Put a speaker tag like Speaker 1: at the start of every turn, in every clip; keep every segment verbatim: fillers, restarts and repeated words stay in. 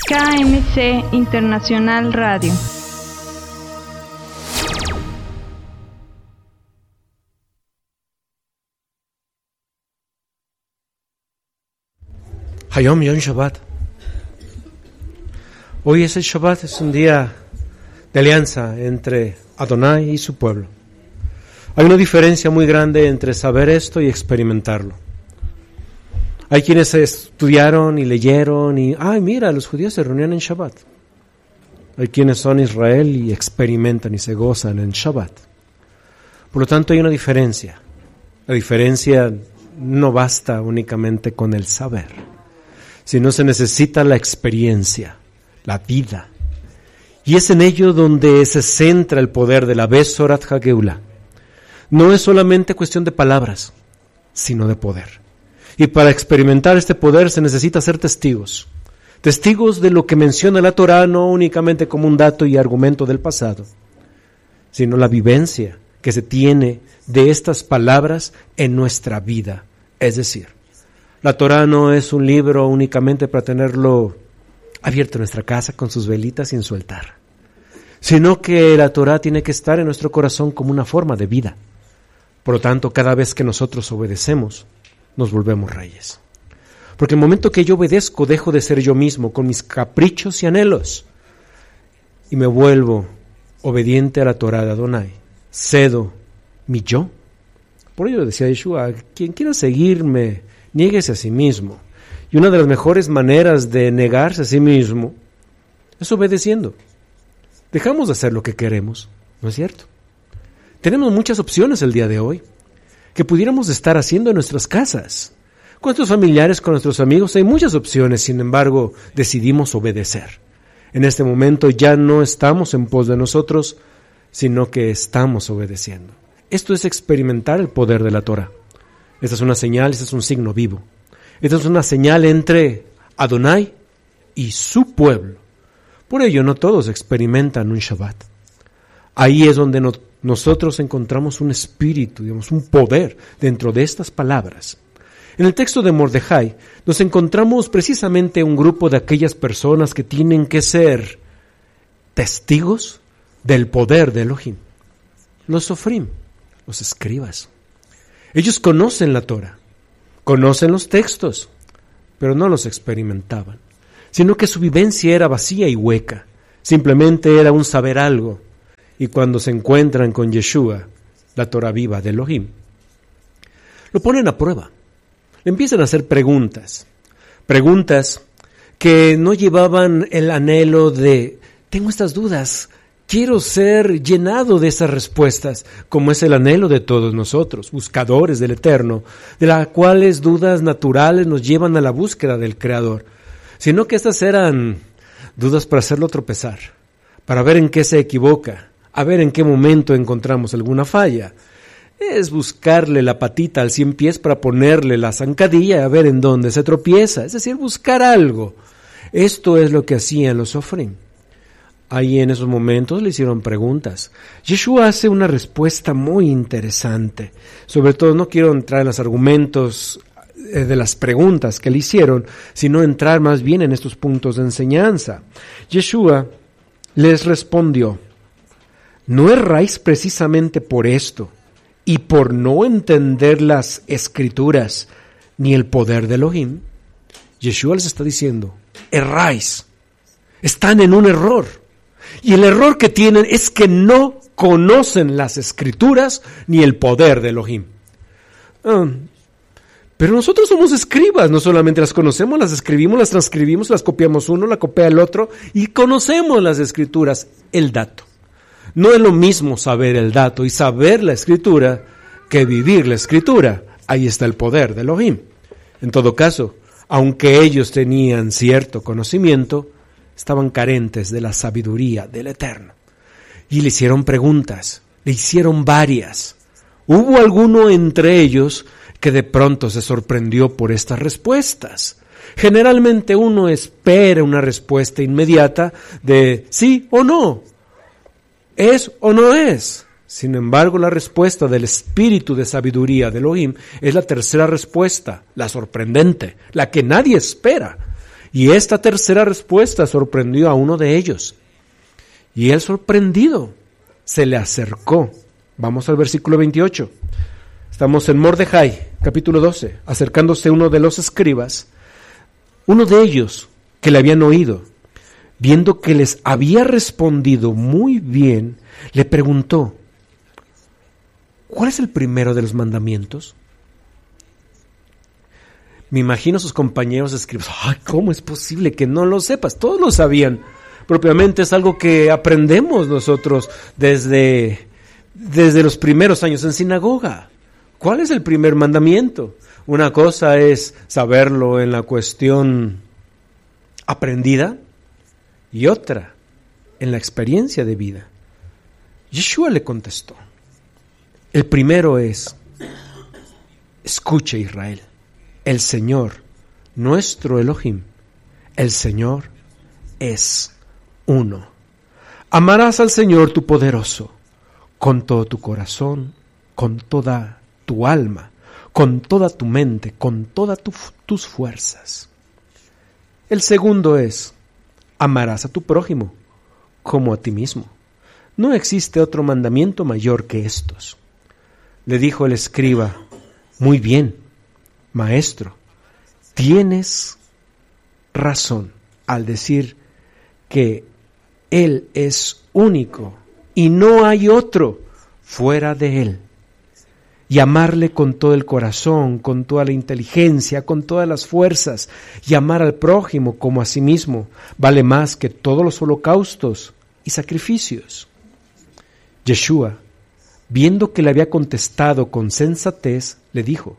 Speaker 1: K M C Internacional Radio.
Speaker 2: Hayom Yom Shabbat. Hoy es el Shabbat, es un día de alianza entre Adonai y su pueblo. Hay una diferencia muy grande entre saber esto y experimentarlo. Hay quienes estudiaron y leyeron y, ay, mira, los judíos se reunían en Shabbat. Hay quienes son Israel y experimentan y se gozan en Shabbat. Por lo tanto, hay una diferencia. La diferencia no basta únicamente con el saber, sino se necesita la experiencia, la vida. Y es en ello donde se centra el poder de la Besorat HaGeula. No es solamente cuestión de palabras, sino de poder. Y para experimentar este poder se necesita ser testigos. Testigos de lo que menciona la Torá, no únicamente como un dato y argumento del pasado, sino la vivencia que se tiene de estas palabras en nuestra vida. Es decir, la Torá no es un libro únicamente para tenerlo abierto en nuestra casa con sus velitas sin soltar, sino que la Torá tiene que estar en nuestro corazón como una forma de vida. Por lo tanto, cada vez que nosotros obedecemos, nos volvemos reyes. Porque el momento que yo obedezco, dejo de ser yo mismo con mis caprichos y anhelos y me vuelvo obediente a la Torá de Adonai. Cedo mi yo. Por ello decía Yeshua, quien quiera seguirme, niéguese a sí mismo. Y una de las mejores maneras de negarse a sí mismo es obedeciendo. Dejamos de hacer lo que queremos, ¿no es cierto? Tenemos muchas opciones el día de hoy que pudiéramos estar haciendo en nuestras casas. Con nuestros familiares, con nuestros amigos, hay muchas opciones, sin embargo, decidimos obedecer. En este momento ya no estamos en pos de nosotros, sino que estamos obedeciendo. Esto es experimentar el poder de la Torah. Esta es una señal, este es un signo vivo. Esta es una señal entre Adonai y su pueblo. Por ello, no todos experimentan un Shabbat. Ahí es donde no, nosotros encontramos un espíritu, digamos, un poder dentro de estas palabras. En el texto de Mordejai nos encontramos precisamente un grupo de aquellas personas que tienen que ser testigos del poder de Elohim. Los sofrim, los escribas. Ellos conocen la Torah, conocen los textos, pero no los experimentaban, sino que su vivencia era vacía y hueca. Simplemente era un saber algo. Y cuando se encuentran con Yeshua, la Torah viva de Elohim, lo ponen a prueba. Le empiezan a hacer preguntas. Preguntas que no llevaban el anhelo de, tengo estas dudas, quiero ser llenado de esas respuestas, como es el anhelo de todos nosotros, buscadores del Eterno, de las cuales dudas naturales nos llevan a la búsqueda del Creador, sino que estas eran dudas para hacerlo tropezar, para ver en qué se equivoca, a ver en qué momento encontramos alguna falla. Es buscarle la patita al cien pies para ponerle la zancadilla y a ver en dónde se tropieza, es decir, buscar algo. Esto es lo que hacían los sofrim. Ahí en esos momentos le hicieron preguntas. Yeshua hace una respuesta muy interesante. Sobre todo, no quiero entrar en los argumentos de las preguntas que le hicieron, sino entrar más bien en estos puntos de enseñanza. Yeshua les respondió, ¿no erráis precisamente por esto y por no entender las escrituras ni el poder de Elohim? Yeshua les está diciendo, erráis, están en un error. Y el error que tienen es que no conocen las escrituras ni el poder de Elohim. Ah, pero nosotros somos escribas, no solamente las conocemos, las escribimos, las transcribimos, las copiamos uno, la copia el otro y conocemos las escrituras, el dato. No es lo mismo saber el dato y saber la escritura que vivir la escritura. Ahí está el poder de Elohim. En todo caso, aunque ellos tenían cierto conocimiento, estaban carentes de la sabiduría del Eterno. Y le hicieron preguntas, le hicieron varias. Hubo alguno entre ellos que de pronto se sorprendió por estas respuestas. Generalmente uno espera una respuesta inmediata de sí o no. ¿Es o no es? Sin embargo, la respuesta del espíritu de sabiduría de Elohim es la tercera respuesta, la sorprendente, la que nadie espera. Y esta tercera respuesta sorprendió a uno de ellos. Y él, sorprendido, se le acercó. Vamos al versículo veintiocho. Estamos en Mordejai, capítulo doce. Acercándose uno de los escribas, uno de ellos que le habían oído, viendo que les había respondido muy bien, le preguntó: ¿cuál es el primero de los mandamientos? Me imagino a sus compañeros escribas: ¡ay, cómo es posible que no lo sepas! Todos lo sabían. Propiamente es algo que aprendemos nosotros desde, desde los primeros años en sinagoga. ¿Cuál es el primer mandamiento? Una cosa es saberlo en la cuestión aprendida y otra en la experiencia de vida. Yeshua le contestó: el primero es: escuche, Israel, el Señor, nuestro Elohim, el Señor es uno. Amarás al Señor tu poderoso con todo tu corazón, con toda tu alma, con toda tu mente, con todas tu, tus fuerzas. El segundo es: amarás a tu prójimo como a ti mismo. No existe otro mandamiento mayor que estos. Le dijo el escriba: muy bien, maestro, tienes razón al decir que Él es único y no hay otro fuera de Él. Y amarle con todo el corazón, con toda la inteligencia, con todas las fuerzas, y amar al prójimo como a sí mismo, vale más que todos los holocaustos y sacrificios. Yeshua, viendo que le había contestado con sensatez, le dijo: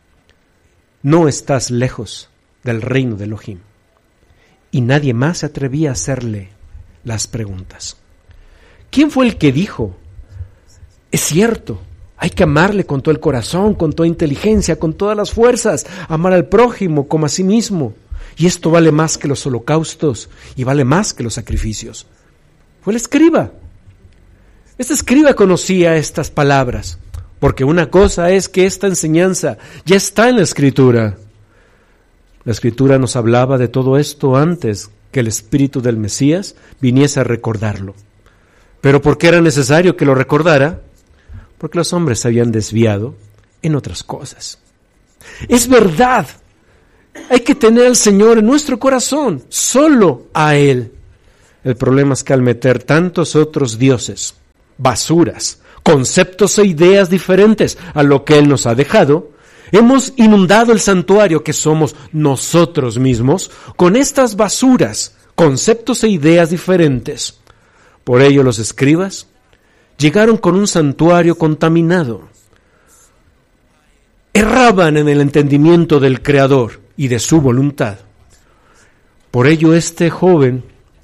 Speaker 2: no estás lejos del reino de Elohim. Y nadie más se atrevía a hacerle las preguntas. ¿Quién fue el que dijo: es cierto, hay que amarle con todo el corazón, con toda inteligencia, con todas las fuerzas, amar al prójimo como a sí mismo, y esto vale más que los holocaustos y vale más que los sacrificios? Fue el escriba. Este escriba conocía estas palabras, porque una cosa es que esta enseñanza ya está en la Escritura. La Escritura nos hablaba de todo esto antes que el Espíritu del Mesías viniese a recordarlo. Pero ¿por qué era necesario que lo recordara? Porque los hombres se habían desviado en otras cosas. Es verdad, hay que tener al Señor en nuestro corazón, solo a Él. El problema es que al meter tantos otros dioses, basuras, conceptos e ideas diferentes a lo que Él nos ha dejado, hemos inundado el santuario que somos nosotros mismos con estas basuras, conceptos e ideas diferentes. Por ello los escribas llegaron con un santuario contaminado. Erraban en el entendimiento del Creador y de su voluntad. Por ello este joven,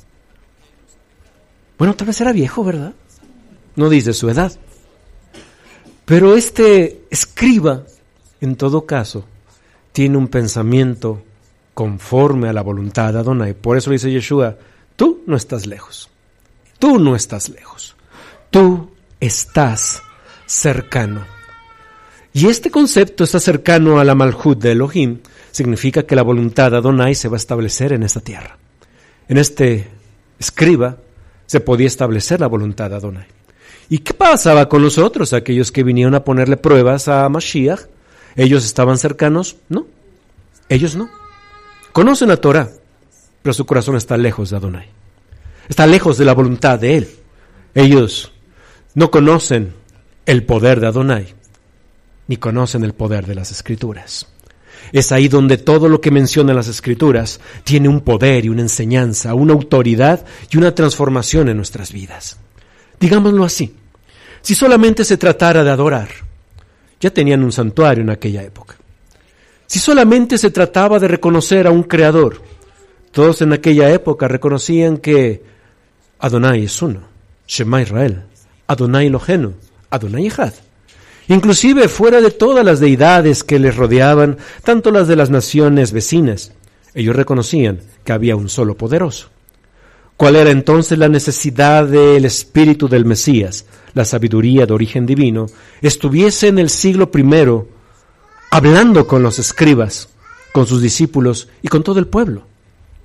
Speaker 2: bueno, tal vez era viejo, ¿verdad? No dice su edad. Pero este escriba, en todo caso, tiene un pensamiento conforme a la voluntad de Adonai. Por eso dice Yeshua: tú no estás lejos. Tú no estás lejos. Tú estás cercano. Y este concepto está cercano a la Malhut de Elohim. Significa que la voluntad de Adonai se va a establecer en esta tierra. En este escriba se podía establecer la voluntad de Adonai. ¿Y qué pasaba con los otros, aquellos que vinieron a ponerle pruebas a Mashiach? ¿Ellos estaban cercanos? No, ellos no. Conocen la Torah, pero su corazón está lejos de Adonai. Está lejos de la voluntad de Él. Ellos no conocen el poder de Adonai, ni conocen el poder de las Escrituras. Es ahí donde todo lo que mencionan las Escrituras tiene un poder y una enseñanza, una autoridad y una transformación en nuestras vidas. Digámoslo así, si solamente se tratara de adorar, ya tenían un santuario en aquella época. Si solamente se trataba de reconocer a un creador, todos en aquella época reconocían que Adonai es uno, Shema Israel, Adonai Elohenu, Adonai Echad. Inclusive fuera de todas las deidades que les rodeaban, tanto las de las naciones vecinas, ellos reconocían que había un solo poderoso. ¿Cuál era entonces la necesidad del espíritu del Mesías, la sabiduría de origen divino, estuviese en el siglo primero hablando con los escribas, con sus discípulos y con todo el pueblo?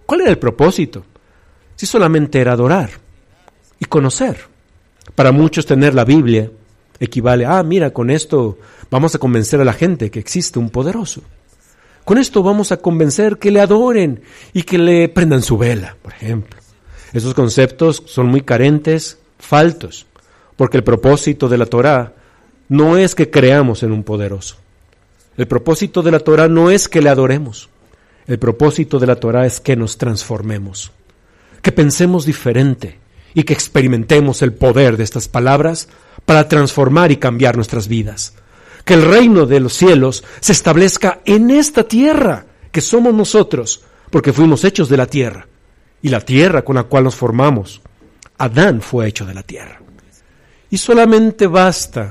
Speaker 2: ¿Cuál era el propósito? Si solamente era adorar y conocer. Para muchos tener la Biblia equivale, ah, mira, con esto vamos a convencer a la gente que existe un poderoso. Con esto vamos a convencer que le adoren y que le prendan su vela, por ejemplo. Esos conceptos son muy carentes, faltos, porque el propósito de la Torá no es que creamos en un poderoso. El propósito de la Torá no es que le adoremos. El propósito de la Torá es que nos transformemos, que pensemos diferente y que experimentemos el poder de estas palabras para transformar y cambiar nuestras vidas. Que el reino de los cielos se establezca en esta tierra, que somos nosotros, porque fuimos hechos de la tierra, y la tierra con la cual nos formamos. Adán fue hecho de la tierra. Y solamente basta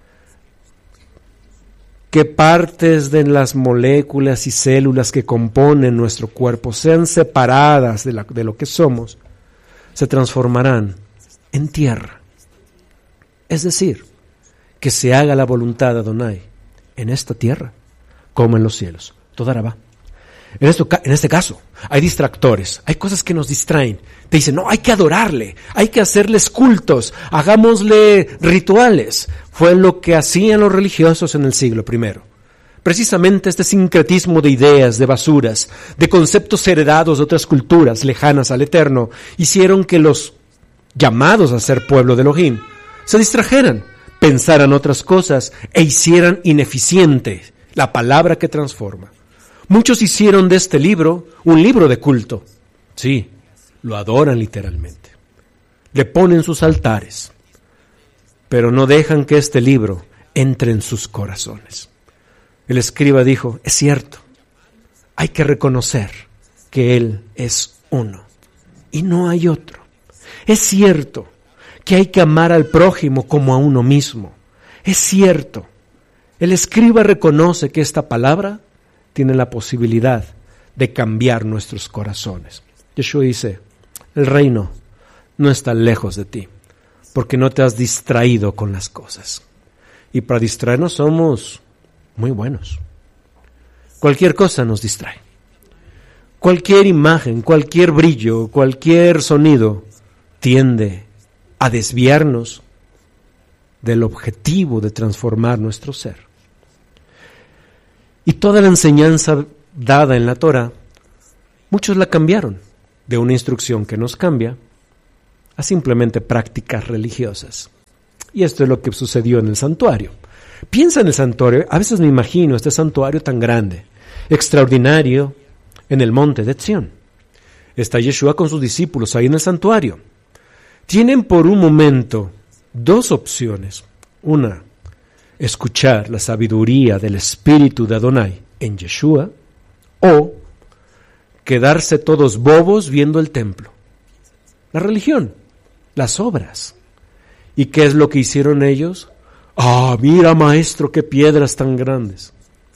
Speaker 2: que partes de las moléculas y células que componen nuestro cuerpo sean separadas de, la, de lo que somos, se transformarán en tierra. Es decir, que se haga la voluntad de Adonai en esta tierra como en los cielos. Toda Rabá. En, esto, en este caso, hay distractores, hay cosas que nos distraen. Te dicen, no, hay que adorarle, hay que hacerles cultos, hagámosle rituales. Fue lo que hacían los religiosos en el siglo primero. Precisamente este sincretismo de ideas, de basuras, de conceptos heredados de otras culturas lejanas al Eterno, hicieron que los llamados a ser pueblo de Elohim se distrajeran, pensaran otras cosas e hicieran ineficiente la palabra que transforma. Muchos hicieron de este libro un libro de culto. Sí, lo adoran literalmente. Le ponen sus altares, pero no dejan que este libro entre en sus corazones. El escriba dijo, es cierto, hay que reconocer que Él es uno y no hay otro. Es cierto que hay que amar al prójimo como a uno mismo. Es cierto, el escriba reconoce que esta palabra tiene la posibilidad de cambiar nuestros corazones. Yeshua dice, el reino no está lejos de ti, porque no te has distraído con las cosas. Y para distraernos somos muy buenos. Cualquier cosa nos distrae. Cualquier imagen, cualquier brillo, cualquier sonido tiende a desviarnos del objetivo de transformar nuestro ser. Y toda la enseñanza dada en la Torah, muchos la cambiaron de una instrucción que nos cambia a simplemente prácticas religiosas. Y esto es lo que sucedió en el santuario. Piensa en el santuario, a veces me imagino este santuario tan grande, extraordinario, en el monte de Sion. Está Yeshua con sus discípulos ahí en el santuario. Tienen por un momento dos opciones. Una, escuchar la sabiduría del Espíritu de Adonai en Yeshua, o quedarse todos bobos viendo el templo. La religión, las obras. ¿Y qué es lo que hicieron ellos? ¡Ah, mira, maestro, qué piedras tan grandes!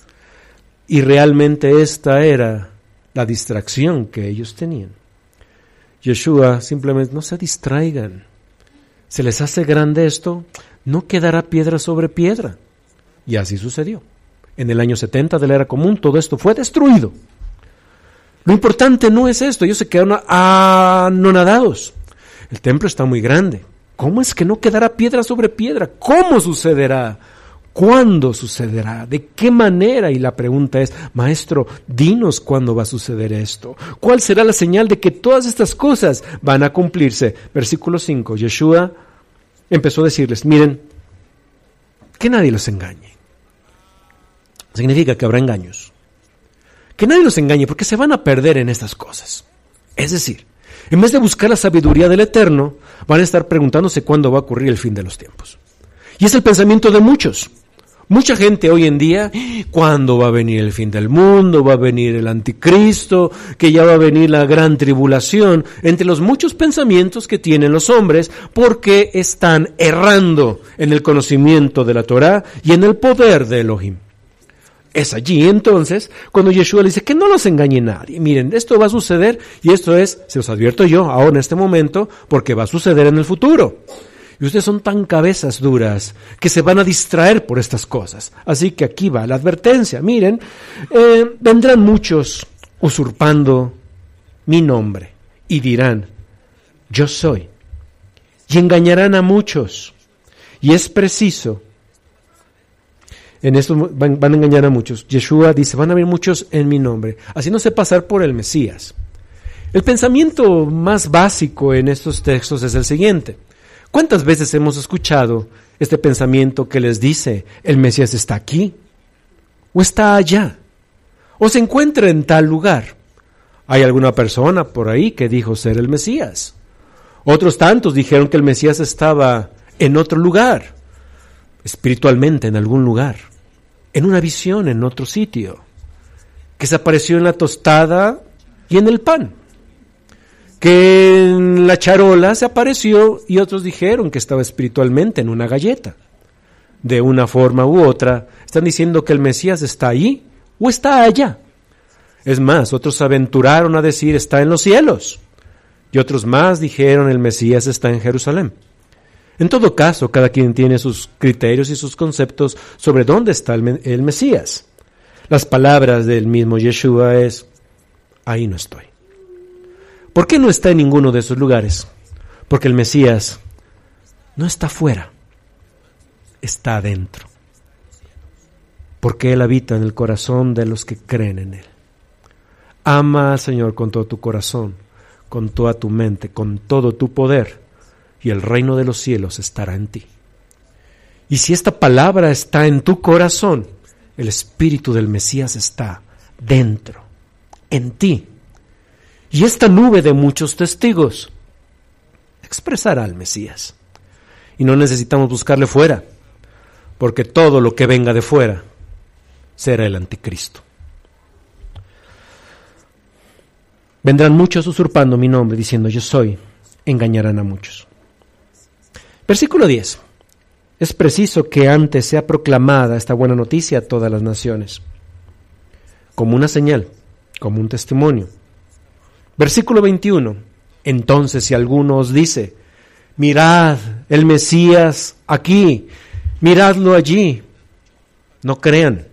Speaker 2: Y realmente esta era la distracción que ellos tenían. Yeshua simplemente, no se distraigan. Se les hace grande esto, no quedará piedra sobre piedra. Y así sucedió. En el año setenta de la era común todo esto fue destruido. Lo importante no es esto, ellos se quedaron anonadados. El templo está muy grande. ¿Cómo es que no quedará piedra sobre piedra? ¿Cómo sucederá? ¿Cuándo sucederá? ¿De qué manera? Y la pregunta es, maestro, dinos cuándo va a suceder esto. ¿Cuál será la señal de que todas estas cosas van a cumplirse? Versículo cinco, Yeshua empezó a decirles, miren, que nadie los engañe. Significa que habrá engaños. Que nadie los engañe porque se van a perder en estas cosas. Es decir, en vez de buscar la sabiduría del Eterno, van a estar preguntándose cuándo va a ocurrir el fin de los tiempos. Y es el pensamiento de muchos. Mucha gente hoy en día, ¿cuándo va a venir el fin del mundo? ¿Va a venir el anticristo? ¿Que ya va a venir la gran tribulación? Entre los muchos pensamientos que tienen los hombres, porque están errando en el conocimiento de la Torá y en el poder de Elohim. Es allí entonces cuando Yeshua le dice que no los engañe nadie. Miren, esto va a suceder y esto es, se los advierto yo ahora en este momento, porque va a suceder en el futuro. Y ustedes son tan cabezas duras que se van a distraer por estas cosas. Así que aquí va la advertencia. Miren, eh, vendrán muchos usurpando mi nombre y dirán, yo soy, y engañarán a muchos. Y es preciso, en esto van, van a engañar a muchos. Yeshua dice, van a haber muchos en mi nombre, haciéndose pasar por el Mesías. El pensamiento más básico en estos textos es el siguiente. ¿Cuántas veces hemos escuchado este pensamiento que les dice, el Mesías está aquí, o está allá, o se encuentra en tal lugar? Hay alguna persona por ahí que dijo ser el Mesías. Otros tantos dijeron que el Mesías estaba en otro lugar, espiritualmente en algún lugar, en una visión en otro sitio, que se apareció en la tostada y en el pan, que en la charola se apareció y otros dijeron que estaba espiritualmente en una galleta. De una forma u otra, están diciendo que el Mesías está allí o está allá. Es más, otros se aventuraron a decir está en los cielos y otros más dijeron el Mesías está en Jerusalén. En todo caso, cada quien tiene sus criterios y sus conceptos sobre dónde está el, el Mesías. Las palabras del mismo Yeshua es, ahí no estoy. ¿Por qué no está en ninguno de esos lugares? Porque el Mesías no está afuera, está adentro. Porque Él habita en el corazón de los que creen en Él. Ama al Señor con todo tu corazón, con toda tu mente, con todo tu poder, y el reino de los cielos estará en ti. Y si esta palabra está en tu corazón, el Espíritu del Mesías está dentro, en ti. Y esta nube de muchos testigos expresará al Mesías. Y no necesitamos buscarle fuera, porque todo lo que venga de fuera será el anticristo. Vendrán muchos usurpando mi nombre, diciendo yo soy, engañarán a muchos. Versículo diez. Es preciso que antes sea proclamada esta buena noticia a todas las naciones, como una señal, como un testimonio. Versículo veintiuno. Entonces, si alguno os dice, mirad el Mesías aquí, miradlo allí, no crean,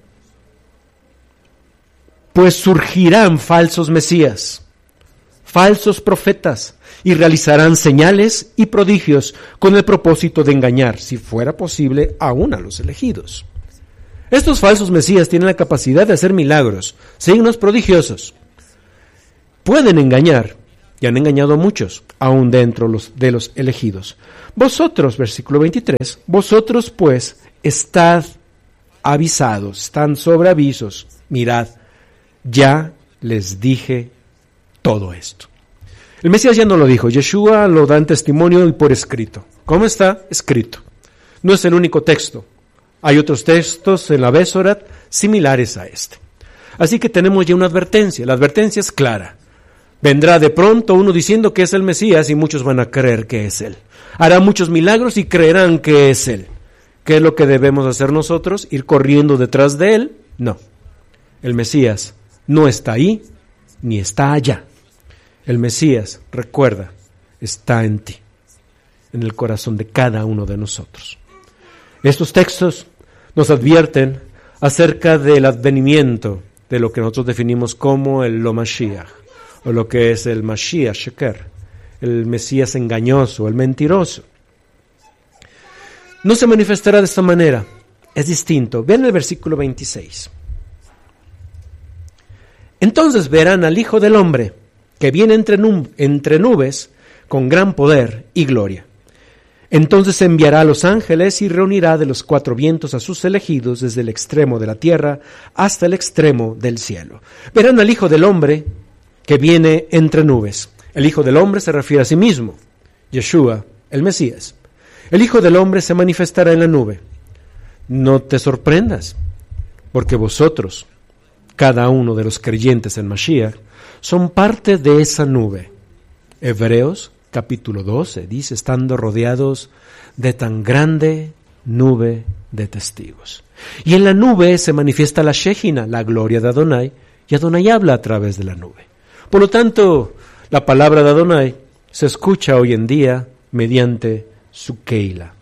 Speaker 2: pues surgirán falsos mesías, falsos profetas, y realizarán señales y prodigios con el propósito de engañar, si fuera posible, aún a los elegidos. Estos falsos mesías tienen la capacidad de hacer milagros, signos prodigiosos. Pueden engañar, y han engañado a muchos, aún dentro los, de los elegidos. Vosotros, versículo veintitrés, vosotros pues estad avisados, están sobre avisos. Mirad, ya les dije todo esto. El Mesías ya no lo dijo, Yeshua lo da en testimonio y por escrito. ¿Cómo está? Escrito. No es el único texto. Hay otros textos en la Besorat similares a este. Así que tenemos ya una advertencia. La advertencia es clara. Vendrá de pronto uno diciendo que es el Mesías y muchos van a creer que es Él. Hará muchos milagros y creerán que es Él. ¿Qué es lo que debemos hacer nosotros? ¿Ir corriendo detrás de Él? No. El Mesías no está ahí ni está allá. El Mesías, recuerda, está en ti, en el corazón de cada uno de nosotros. Estos textos nos advierten acerca del advenimiento de lo que nosotros definimos como el Lo Mashiach, o lo que es el Mashiach Sheker, el Mesías engañoso, el mentiroso. No se manifestará de esta manera, es distinto. Vean el versículo veintiséis. Entonces verán al Hijo del Hombre, que viene entre, nub- entre nubes con gran poder y gloria. Entonces enviará a los ángeles y reunirá de los cuatro vientos a sus elegidos desde el extremo de la tierra hasta el extremo del cielo. Verán al Hijo del Hombre que viene entre nubes. El Hijo del Hombre se refiere a sí mismo, Yeshua, el Mesías. El Hijo del Hombre se manifestará en la nube. No te sorprendas, porque vosotros, cada uno de los creyentes en Mashiach, son parte de esa nube. Hebreos capítulo doce dice, estando rodeados de tan grande nube de testigos. Y en la nube se manifiesta la Shejina, la gloria de Adonai, y Adonai habla a través de la nube. Por lo tanto, la palabra de Adonai se escucha hoy en día mediante su Keila.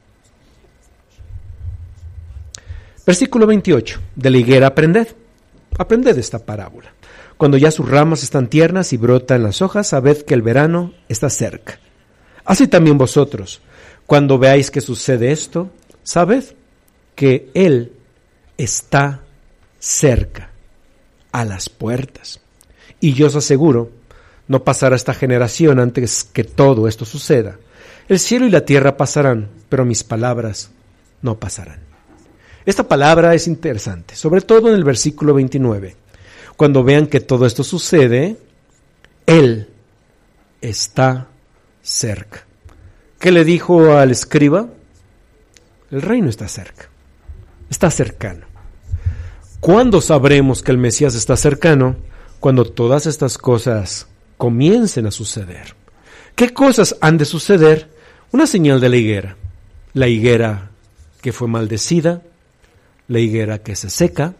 Speaker 2: Versículo veintiocho. De la higuera aprended. Aprended esta parábola. Cuando ya sus ramas están tiernas y brotan las hojas, sabed que el verano está cerca. Así también vosotros, cuando veáis que sucede esto, sabed que Él está cerca, a las puertas. Y yo os aseguro, no pasará esta generación antes que todo esto suceda. El cielo y la tierra pasarán, pero mis palabras no pasarán. Esta palabra es interesante, sobre todo en el versículo veintinueve. Cuando vean que todo esto sucede, Él está cerca. ¿Qué le dijo al escriba? El reino está cerca, está cercano. ¿Cuándo sabremos que el Mesías está cercano? Cuando todas estas cosas comiencen a suceder. ¿Qué cosas han de suceder? Una señal de la higuera. La higuera que fue maldecida, la higuera que se seca,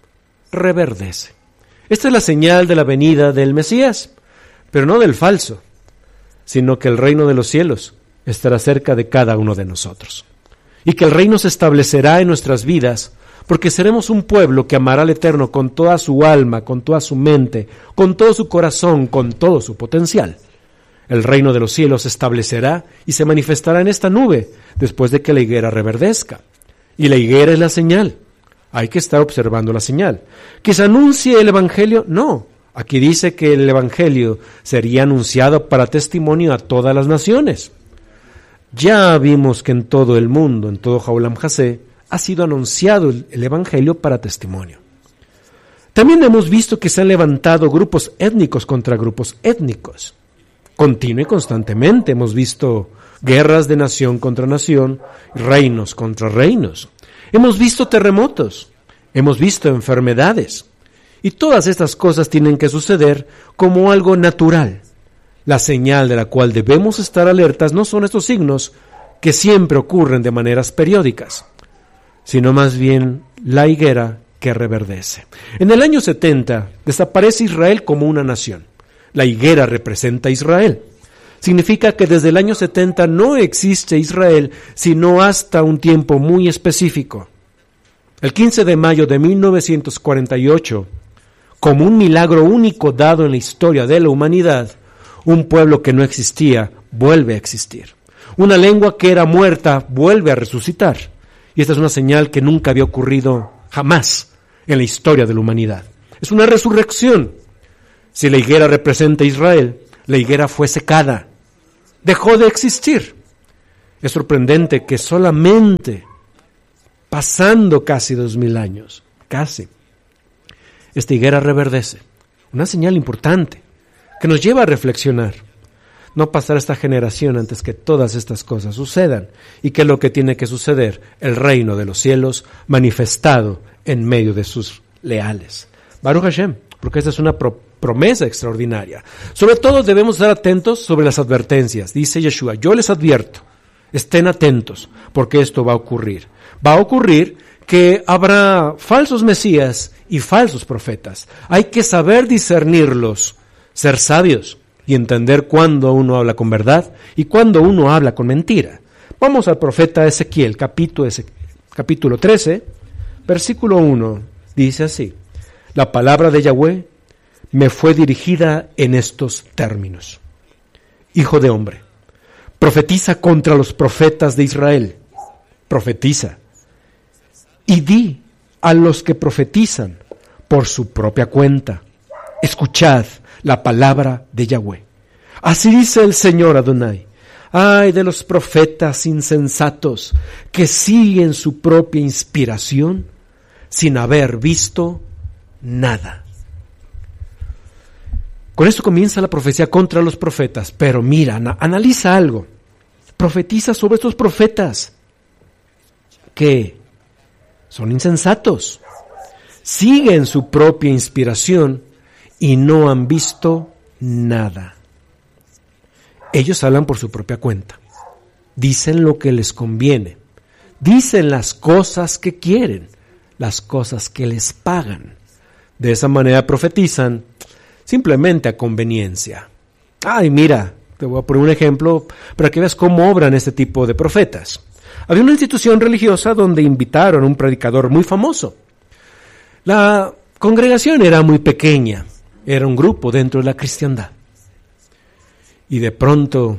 Speaker 2: reverdece. Esta es la señal de la venida del Mesías, pero no del falso, sino que el reino de los cielos estará cerca de cada uno de nosotros. Y que el reino se establecerá en nuestras vidas, porque seremos un pueblo que amará al Eterno con toda su alma, con toda su mente, con todo su corazón, con todo su potencial. El reino de los cielos se establecerá y se manifestará en esta nube después de que la higuera reverdezca. Y la higuera es la señal. Hay que estar observando la señal. ¿Que se anuncie el Evangelio? No. Aquí dice que el Evangelio sería anunciado para testimonio a todas las naciones. Ya vimos que en todo el mundo, en todo Jaulam Jasé, ha sido anunciado el, el Evangelio para testimonio. También hemos visto que se han levantado grupos étnicos contra grupos étnicos. Continua y constantemente hemos visto guerras de nación contra nación, reinos contra reinos. Hemos visto terremotos, hemos visto enfermedades. Y todas estas cosas tienen que suceder como algo natural. La señal de la cual debemos estar alertas no son estos signos que siempre ocurren de maneras periódicas, sino más bien la higuera que reverdece. En el año setenta desaparece Israel como una nación. La higuera representa a Israel. Significa que desde el año setenta no existe Israel, sino hasta un tiempo muy específico. El quince de mayo de mil novecientos cuarenta y ocho, como un milagro único dado en la historia de la humanidad, un pueblo que no existía vuelve a existir. Una lengua que era muerta vuelve a resucitar. Y esta es una señal que nunca había ocurrido jamás en la historia de la humanidad. Es una resurrección. Si la higuera representa a Israel, la higuera fue secada. Dejó de existir. Es sorprendente que solamente pasando casi dos mil años, casi, esta higuera reverdece. Una señal importante que nos lleva a reflexionar. No pasar esta generación antes que todas estas cosas sucedan. ¿Y qué es lo que tiene que suceder? El reino de los cielos manifestado en medio de sus leales. Baruch Hashem, porque esta es una pro- promesa extraordinaria. Sobre todo debemos estar atentos sobre las advertencias. Dice Yeshua, yo les advierto, estén atentos, porque esto va a ocurrir. Va a ocurrir que habrá falsos mesías y falsos profetas. Hay que saber discernirlos, ser sabios y entender cuándo uno habla con verdad y cuándo uno habla con mentira. Vamos al profeta Ezequiel, capítulo, capítulo trece, versículo uno, dice así: la palabra de Yahweh me fue dirigida en estos términos. Hijo de hombre, profetiza contra los profetas de Israel, profetiza, y di a los que profetizan por su propia cuenta, escuchad la palabra de Yahweh. Así dice el Señor Adonai: ay de los profetas insensatos que siguen su propia inspiración sin haber visto nada. Con esto comienza la profecía contra los profetas, pero mira, ana- analiza algo. Profetiza sobre estos profetas que son insensatos, siguen su propia inspiración y no han visto nada. Ellos hablan por su propia cuenta, dicen lo que les conviene, dicen las cosas que quieren, las cosas que les pagan. De esa manera profetizan simplemente a conveniencia. Ay, mira, te voy a poner un ejemplo para que veas cómo obran este tipo de profetas. Había una institución religiosa donde invitaron a un predicador muy famoso. La congregación era muy pequeña era un grupo dentro de la cristiandad. Y de pronto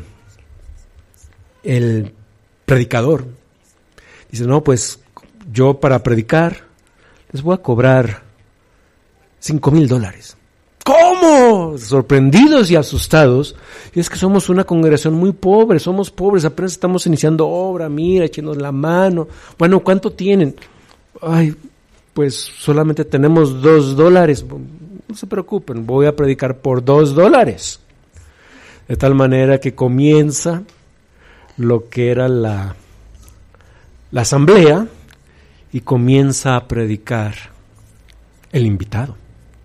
Speaker 2: el predicador dice, no, pues yo para predicar les voy a cobrar cinco mil dólares. ¿Cómo? Sorprendidos y asustados. Y es que somos una congregación muy pobre, somos pobres, apenas estamos iniciando obra, mira, échenos la mano. Bueno, ¿cuánto tienen? Ay, pues solamente tenemos dos dólares. No se preocupen, voy a predicar por dos dólares. De tal manera que comienza lo que era la, la asamblea y comienza a predicar el invitado.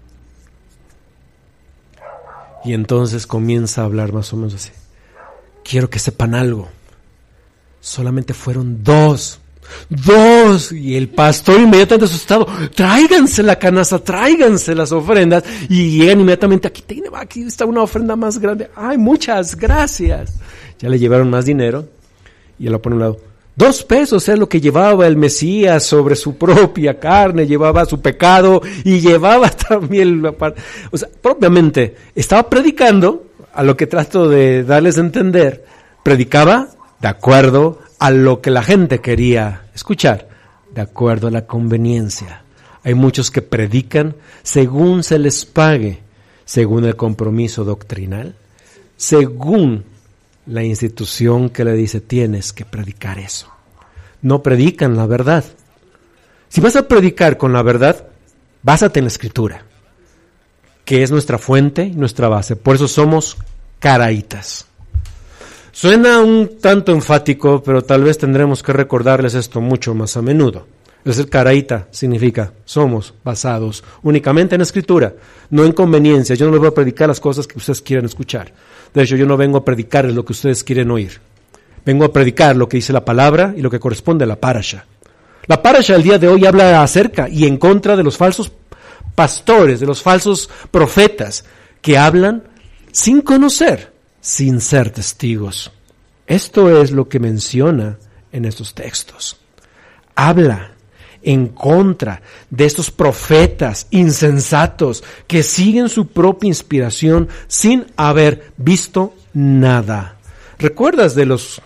Speaker 2: Y entonces comienza a hablar más o menos así. Quiero que sepan algo. Solamente fueron dos. Dos. Y el pastor inmediatamente asustado. Tráiganse la canasta, tráiganse las ofrendas. Y llegan inmediatamente. Aquí tiene, aquí está una ofrenda más grande. Ay, muchas gracias. Ya le llevaron más dinero. Y él lo pone a un lado. Dos pesos es lo que llevaba el Mesías sobre su propia carne, llevaba su pecado y llevaba también la parte. O sea, propiamente, estaba predicando, a lo que trato de darles a entender, predicaba de acuerdo a lo que la gente quería escuchar, de acuerdo a la conveniencia. Hay muchos que predican según se les pague, según el compromiso doctrinal, según la institución que le dice tienes que predicar eso. No predican la verdad. Si vas a predicar con la verdad, básate en la Escritura, que es nuestra fuente y nuestra base. Por eso somos caraítas. Suena un tanto enfático, pero tal vez tendremos que recordarles esto mucho más a menudo. El ser caraíta significa somos basados únicamente en la Escritura, no en conveniencias. Yo no les voy a predicar las cosas que ustedes quieren escuchar. De hecho, yo no vengo a predicarles lo que ustedes quieren oír. Vengo a predicar lo que dice la palabra y lo que corresponde a la parasha. La parasha el día de hoy habla acerca y en contra de los falsos pastores, de los falsos profetas que hablan sin conocer, sin ser testigos. Esto es lo que menciona en estos textos. Habla en contra de estos profetas insensatos que siguen su propia inspiración sin haber visto nada. ¿Recuerdas de los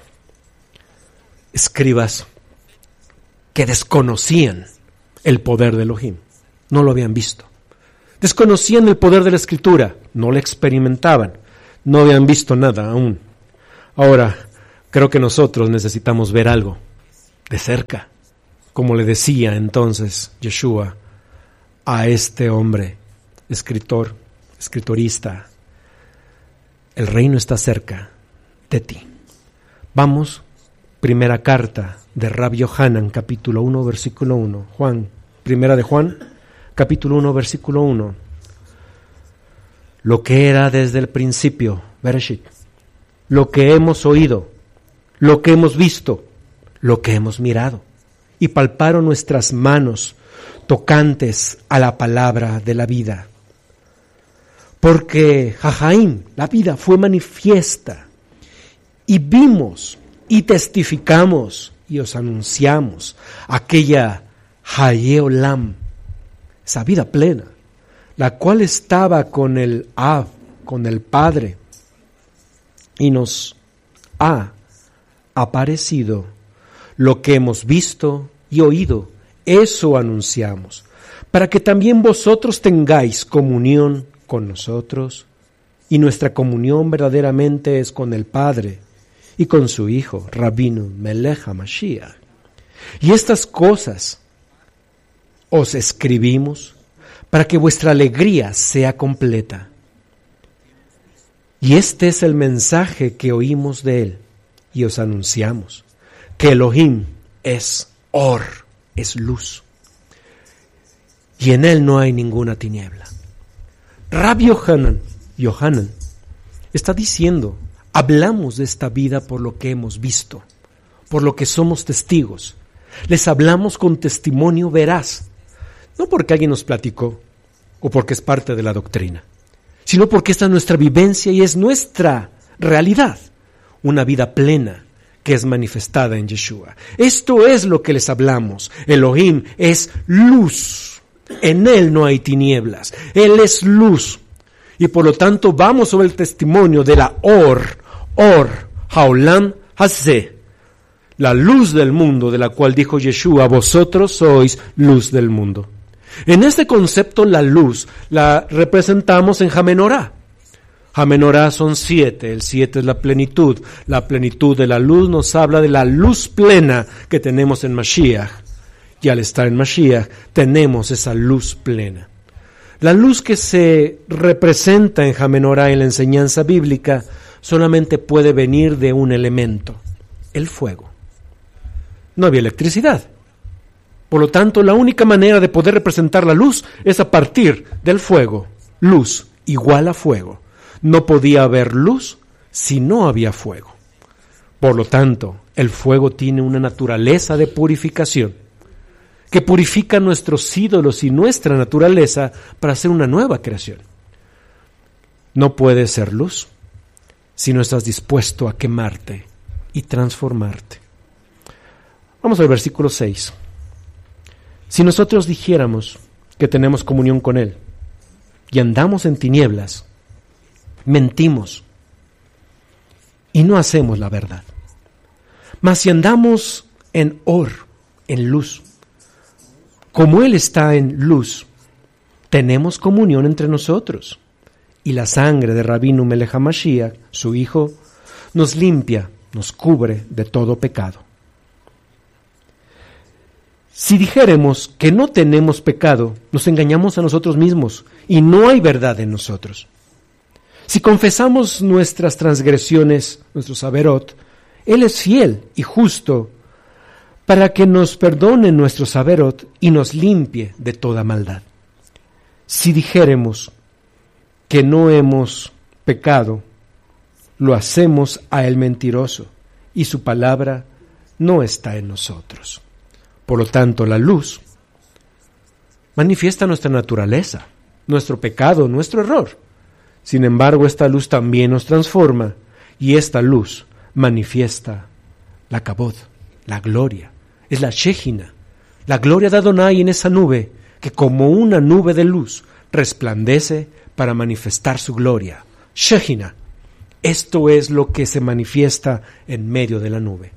Speaker 2: escribas que desconocían el poder de Elohim? No lo habían visto. Desconocían el poder de la Escritura, no lo experimentaban, no habían visto nada aún. Ahora, creo que nosotros necesitamos ver algo de cerca, como le decía entonces Yeshua a este hombre, escritor, escritorista. El reino está cerca de ti. Vamos, primera carta de Rabbi Yohanan, capítulo uno, versículo uno. Juan, primera de Juan, capítulo uno, versículo uno. Lo que era desde el principio, Bereshit, lo que hemos oído, lo que hemos visto, lo que hemos mirado, y palparon nuestras manos tocantes a la palabra de la vida. Porque Jajaim, la vida, fue manifiesta, y vimos y testificamos y os anunciamos aquella Haye Olam, esa vida plena, la cual estaba con el Ab, con el Padre, y nos ha aparecido. Lo que hemos visto y oído, eso anunciamos, para que también vosotros tengáis comunión con nosotros, y nuestra comunión verdaderamente es con el Padre y con su Hijo, Rabino Melech HaMashiach. Y estas cosas os escribimos para que vuestra alegría sea completa. Y este es el mensaje que oímos de él y os anunciamos, que Elohim es Or, es luz, y en él no hay ninguna tiniebla. Rabbi Yohanan, Yohanan está diciendo, hablamos de esta vida por lo que hemos visto, por lo que somos testigos. Les hablamos con testimonio veraz, no porque alguien nos platicó o porque es parte de la doctrina, sino porque esta es nuestra vivencia y es nuestra realidad, una vida plena que es manifestada en Yeshua. Esto es lo que les hablamos. Elohim es luz, en él no hay tinieblas, él es luz. y por lo tanto vamos sobre el testimonio de la Or, Or, Haolam Hazeh, la luz del mundo, de la cual dijo Yeshua, vosotros sois luz del mundo. En este concepto, la luz la representamos en Jamenorá. Jamenorá son siete, el siete es la plenitud. La plenitud de la luz nos habla de la luz plena que tenemos en Mashiach. Y al estar en Mashiach, tenemos esa luz plena. La luz que se representa en Jamenorá en la enseñanza bíblica solamente puede venir de un elemento, el fuego. No había electricidad. Por lo tanto, la única manera de poder representar la luz es a partir del fuego. Luz igual a fuego. No podía haber luz si no había fuego. Por lo tanto, el fuego tiene una naturaleza de purificación que purifica nuestros ídolos y nuestra naturaleza para hacer una nueva creación. No puede ser luz si no estás dispuesto a quemarte y transformarte. Vamos al versículo seis. Si nosotros dijéramos que tenemos comunión con Él y andamos en tinieblas, mentimos y no hacemos la verdad. Mas si andamos en Or, en luz, como Él está en luz, tenemos comunión entre nosotros. Y la sangre de Rabinu Melech HaMashiach, su Hijo, nos limpia, nos cubre de todo pecado. Si dijéramos que no tenemos pecado, nos engañamos a nosotros mismos y no hay verdad en nosotros. Si confesamos nuestras transgresiones, nuestros averot, Él es fiel y justo para que nos perdone nuestros averot y nos limpie de toda maldad. Si dijéramos que no hemos pecado, lo hacemos a Él mentiroso y su palabra no está en nosotros. Por lo tanto, la luz manifiesta nuestra naturaleza, nuestro pecado, nuestro error. Sin embargo, esta luz también nos transforma y esta luz manifiesta la kabod, la gloria. Es la Shejina, la gloria de Adonai en esa nube que como una nube de luz resplandece para manifestar su gloria. Shejina, esto es lo que se manifiesta en medio de la nube.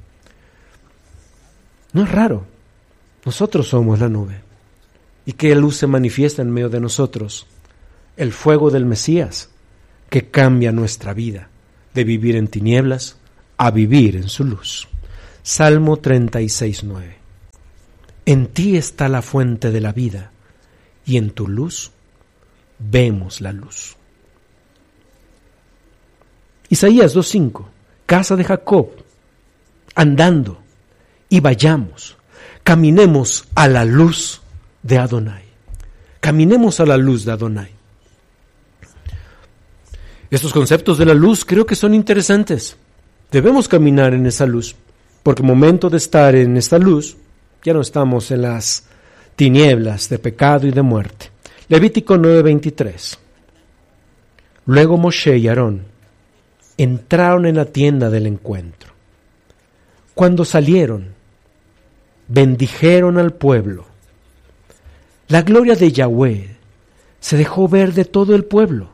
Speaker 2: No es raro. Nosotros somos la nube. ¿Y qué luz se manifiesta en medio de nosotros? El fuego del Mesías, que cambia nuestra vida de vivir en tinieblas a vivir en su luz. Salmo treinta y seis, nueve. En ti está la fuente de la vida, y en tu luz vemos la luz. Isaías dos, cinco. Casa de Jacob, andando, y vayamos. Caminemos a la luz de Adonai. Caminemos a la luz de Adonai. Estos conceptos de la luz creo que son interesantes. Debemos caminar en esa luz, porque al momento de estar en esta luz, ya no estamos en las tinieblas de pecado y de muerte. Levítico nueve, veintitrés. Luego Moshe y Aarón entraron en la tienda del encuentro. Cuando salieron, bendijeron al pueblo. La gloria de Yahweh se dejó ver de todo el pueblo.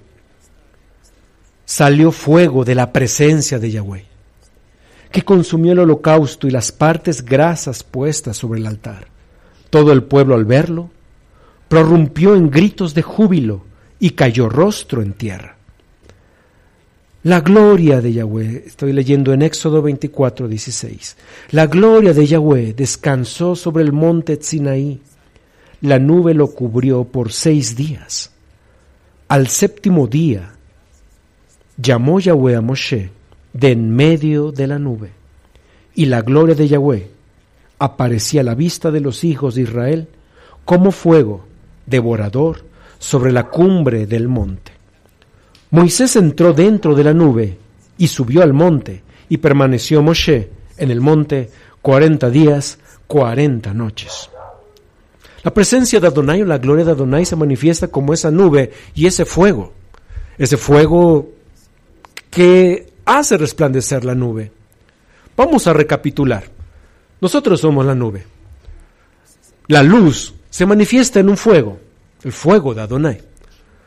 Speaker 2: Salió fuego de la presencia de Yahweh, que consumió el holocausto y las partes grasas puestas sobre el altar. Todo el pueblo al verlo, prorrumpió en gritos de júbilo y cayó rostro en tierra. La gloria de Yahweh, estoy leyendo en Éxodo veinticuatro, dieciséis. La gloria de Yahweh descansó sobre el monte Sinaí. La nube lo cubrió por seis días. Al séptimo día, llamó Yahweh a Moshe de en medio de la nube, y la gloria de Yahweh aparecía a la vista de los hijos de Israel como fuego devorador sobre la cumbre del monte. Moisés entró dentro de la nube y subió al monte, y permaneció Moshe en el monte cuarenta días, cuarenta noches. La presencia de Adonai o la gloria de Adonai se manifiesta como esa nube y ese fuego, ese fuego que hace resplandecer la nube. Vamos a recapitular. Nosotros somos la nube. La luz se manifiesta en un fuego, el fuego de Adonai.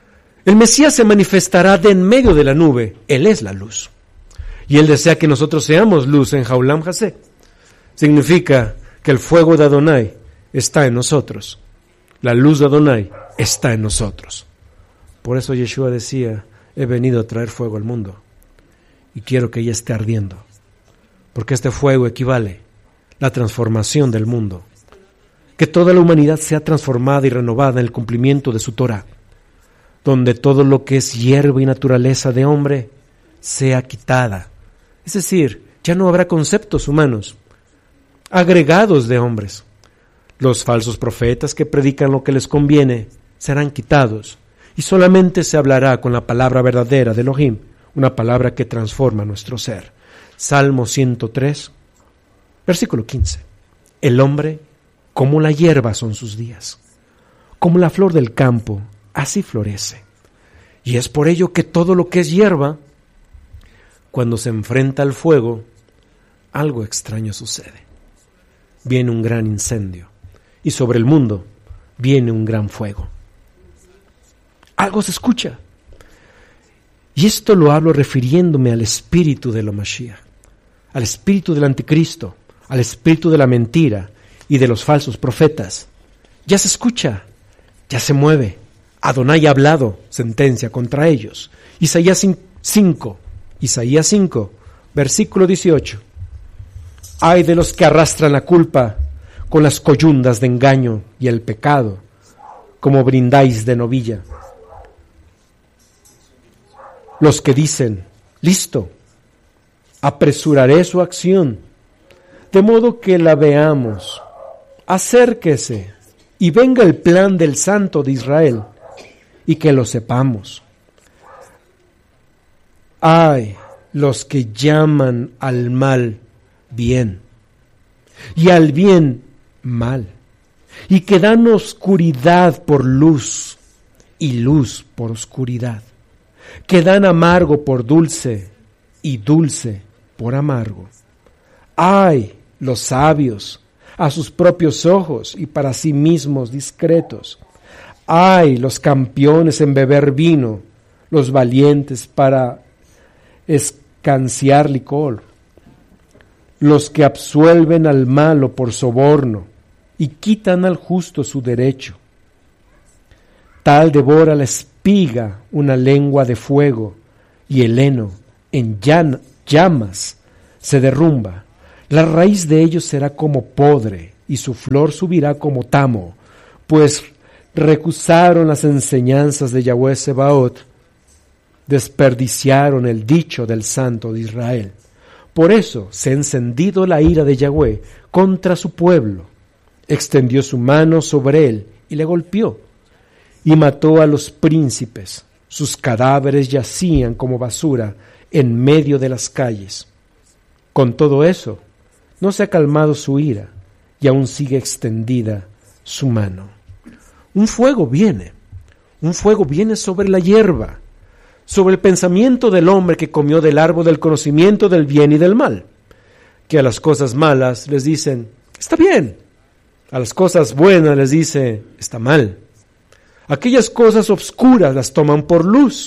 Speaker 2: El Mesías se manifestará de en medio de la nube. Él es la luz. Y Él desea que nosotros seamos luz en Jaulam Jasé. Significa que el fuego de Adonai está en nosotros. La luz de Adonai está en nosotros. Por eso Yeshua decía, he venido a traer fuego al mundo. Y quiero que ella esté ardiendo. Porque este fuego equivale a la transformación del mundo. Que toda la humanidad sea transformada y renovada en el cumplimiento de su Torah. Donde todo lo que es hierba y naturaleza de hombre sea quitada. Es decir, ya no habrá conceptos humanos agregados de hombres. Los falsos profetas que predican lo que les conviene serán quitados y solamente se hablará con la palabra verdadera de Elohim, una palabra que transforma nuestro ser. Salmo ciento tres, versículo quince. El hombre como la hierba son sus días, como la flor del campo, así florece. Y es por ello que todo lo que es hierba, cuando se enfrenta al fuego, algo extraño sucede. Viene un gran incendio y sobre el mundo viene un gran fuego. Algo se escucha. Y esto lo hablo refiriéndome al espíritu de la Mashiach, al espíritu del anticristo, al espíritu de la mentira y de los falsos profetas. Ya se escucha, ya se mueve. Adonai ha hablado sentencia contra ellos. Isaías cinco, Isaías cinco, versículo dieciocho. Ay de los que arrastran la culpa con las coyundas de engaño y el pecado, como brindáis de novilla. Los que dicen, listo, apresuraré su acción, de modo que la veamos. Acérquese y venga el plan del Santo de Israel, y que lo sepamos. Ay, los que llaman al mal bien, y al bien mal, y que dan oscuridad por luz, y luz por oscuridad, que dan amargo por dulce, y dulce por amargo. Ay, los sabios, a sus propios ojos, y para sí mismos discretos. Ay, los campeones en beber vino, los valientes para escanciar licor, los que absuelven al malo por soborno y quitan al justo su derecho. Tal devora la espiga una lengua de fuego, y el heno en llamas se derrumba. La raíz de ellos será como podre, y su flor subirá como tamo, pues recusaron las enseñanzas de Yahweh Sebaot, desperdiciaron el dicho del Santo de Israel. Por eso se ha encendido la ira de Yahweh contra su pueblo, extendió su mano sobre él y le golpeó, y mató a los príncipes. Sus cadáveres yacían como basura en medio de las calles. Con todo eso, no se ha calmado su ira, y aún sigue extendida su mano. Un fuego viene, un fuego viene sobre la hierba, sobre el pensamiento del hombre que comió del árbol del conocimiento del bien y del mal, que a las cosas malas les dicen, está bien, a las cosas buenas les dice, está mal. Aquellas cosas obscuras las toman por luz,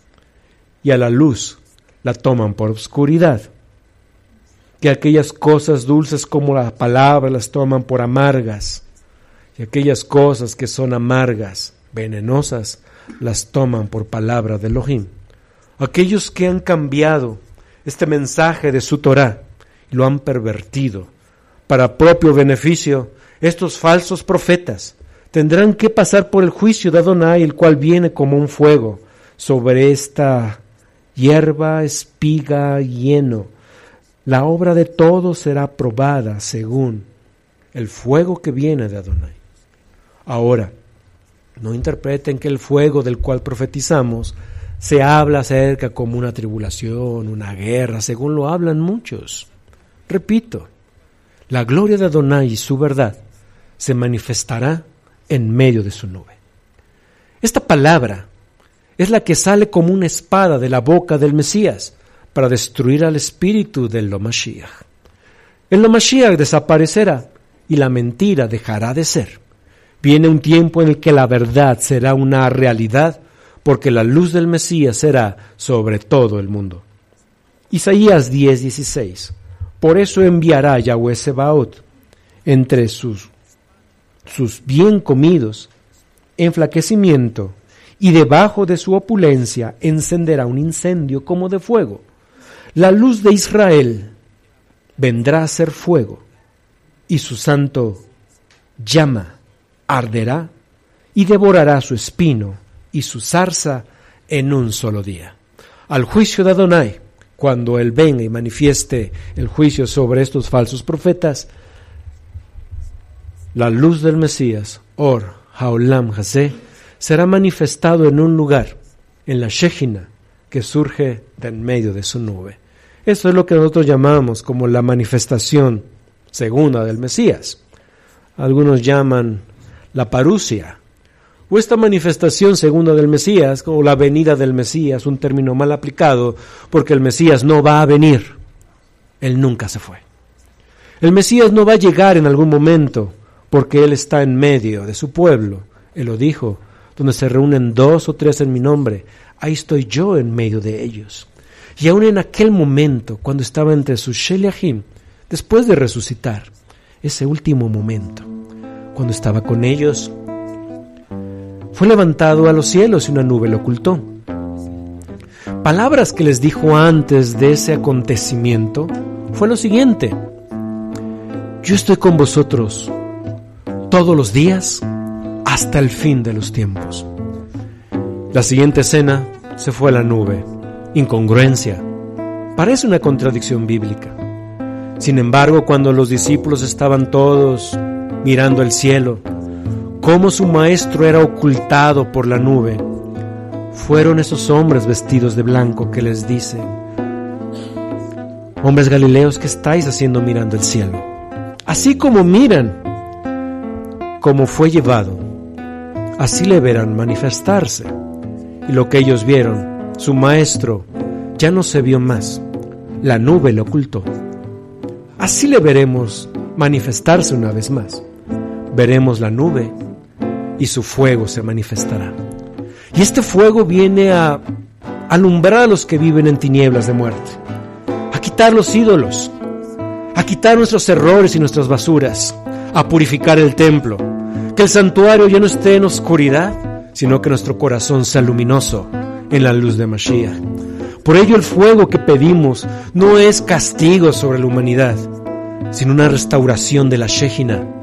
Speaker 2: y a la luz la toman por obscuridad. Que aquellas cosas dulces como la palabra las toman por amargas, y aquellas cosas que son amargas, venenosas, las toman por palabra de Elohim. Aquellos que han cambiado este mensaje de su Torah y lo han pervertido para propio beneficio, estos falsos profetas tendrán que pasar por el juicio de Adonai, el cual viene como un fuego sobre esta hierba, espiga y heno. La obra de todos será probada según el fuego que viene de Adonai. Ahora, no interpreten que el fuego del cual profetizamos se habla acerca como una tribulación, una guerra, según lo hablan muchos. Repito, la gloria de Adonai y su verdad se manifestará en medio de su nube. Esta palabra es la que sale como una espada de la boca del Mesías para destruir al espíritu del Lo Mashiach. El Lo Mashiach desaparecerá y la mentira dejará de ser. Viene un tiempo en el que la verdad será una realidad porque la luz del Mesías será sobre todo el mundo. Isaías diez, dieciséis. Por eso enviará Yahweh Sebaot entre sus, sus bien comidos enflaquecimiento, y debajo de su opulencia encenderá un incendio como de fuego. La luz de Israel vendrá a ser fuego, y su santo llama arderá y devorará su espino y su zarza en un solo día. Al juicio de Adonai, cuando él venga y manifieste el juicio sobre estos falsos profetas, la luz del Mesías, Or Haolam Hazeh, será manifestado en un lugar, en la Shejina, que surge de en medio de su nube. Esto es lo que nosotros llamamos como la manifestación segunda del Mesías. Algunos llaman la parusia, o esta manifestación segunda del Mesías, como la venida del Mesías, un término mal aplicado, porque el Mesías no va a venir, él nunca se fue. El Mesías no va a llegar en algún momento, porque él está en medio de su pueblo. Él lo dijo, donde se reúnen dos o tres en mi nombre, ahí estoy yo en medio de ellos. Y aún en aquel momento, cuando estaba entre sus Sheliachim, después de resucitar, ese último momento, cuando estaba con ellos, fue levantado a los cielos y una nube lo ocultó. Palabras que les dijo antes de ese acontecimiento fue lo siguiente: yo estoy con vosotros todos los días hasta el fin de los tiempos. La siguiente escena se fue a la nube. Incongruencia. Parece una contradicción bíblica. Sin embargo, cuando los discípulos estaban todos mirando el cielo, cómo su maestro era ocultado por la nube, fueron esos hombres vestidos de blanco que les dicen: hombres galileos, ¿qué estáis haciendo mirando el cielo? Así como miran como fue llevado, así le verán manifestarse. Y lo que ellos vieron, su maestro ya no se vio más, la nube lo ocultó. Así le veremos manifestarse una vez más. Veremos la nube y su fuego se manifestará. Y este fuego viene a alumbrar a los que viven en tinieblas de muerte, a quitar los ídolos, a quitar nuestros errores y nuestras basuras, a purificar el templo, que el santuario ya no esté en oscuridad, sino que nuestro corazón sea luminoso en la luz de Mashiach. Por ello el fuego que pedimos no es castigo sobre la humanidad, sino una restauración de la Shejina,